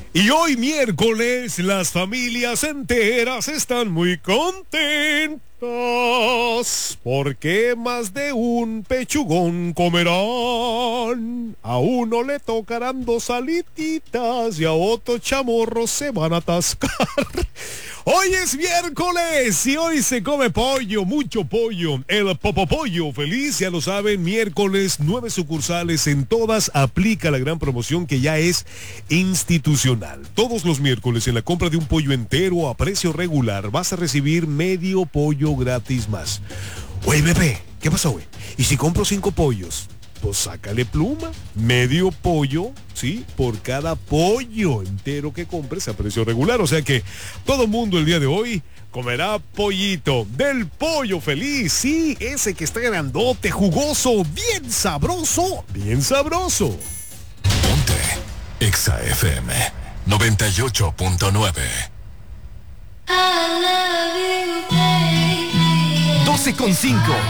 Y hoy miércoles las familias enteras están muy contentas porque más de un pechugón comerán. A uno le tocarán 2 alititas y a otro chamorros se van a atascar. Hoy es miércoles y hoy se come pollo, mucho pollo. El Popopollo feliz, ya lo saben, miércoles, 9 sucursales en todas. Aplica la gran promoción que ya es institucional. Todos los miércoles en la compra de un pollo entero a precio regular vas a recibir medio pollo gratis más. Oye, bebé, ¿qué pasó, güey? ¿Y si compro 5 pollos? Pues sácale pluma, medio pollo, ¿sí? Por cada pollo entero que compres a precio regular. O sea que todo mundo el día de hoy comerá pollito del Pollo Feliz. Sí, ese que está grandote, jugoso, bien sabroso, bien sabroso. Ponte Exa FM 98.9. 12:05